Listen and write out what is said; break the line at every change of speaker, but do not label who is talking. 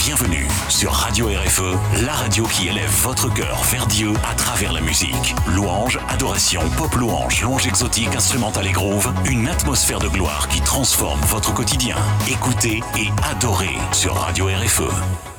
Bienvenue sur Radio RFE, la radio qui élève votre cœur vers Dieu à travers la musique. Louange, adoration, pop louange, louange exotique, instrumentale et groove, une atmosphère de gloire qui transforme votre quotidien. Écoutez et adorez sur Radio RFE.